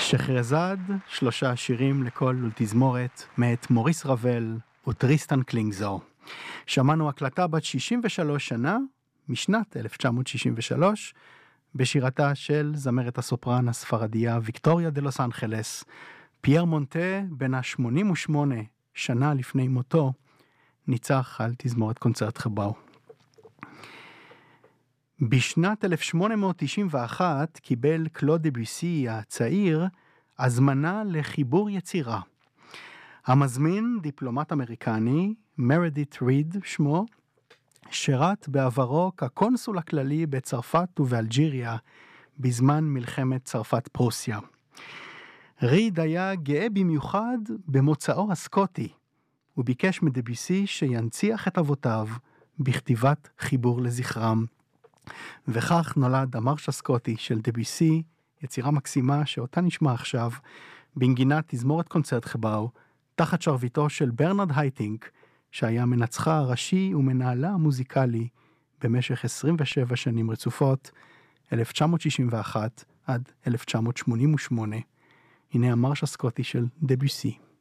שחרזאד, 3 שירים לקול ולתזמורת, מאת מוריס רבל וטריסטן קלינגזור. שמענו הקלטה בת 63 שנה, משנת 1963, בשירתה של זמרת הסופרן הספרדיה ויקטוריה דה לוס אנג'לס. פייר מונטה, בן ה-88 שנה לפני מותו, ניצח על תזמורת קונצרט חבאו. בשנת 1891 קיבל קלוד דביוסי הצעיר הזמנה לחיבור יצירה. המזמין, דיפלומט אמריקני, מרדית ריד שמו, שירת בעברו כקונסול הכללי בצרפת ובאלג'יריה בזמן מלחמת צרפת פרוסיה. ריד היה גאה במיוחד במוצאו הסקוטי, וביקש מדביוסי שינציח את אבותיו בכתיבת חיבור לזכרם. וכך נולד המרש הסקוטי של דביוסי, יצירה מקסימה שאותה נשמע עכשיו, בנגינת תזמורת קונצרט חבאו, תחת שרביטו של ברנרד הייטינג, שהיה מנצחה הראשי ומנהלה המוזיקלי במשך 27 שנים רצופות, 1961 עד 1988. הנה המרש הסקוטי של דביוסי.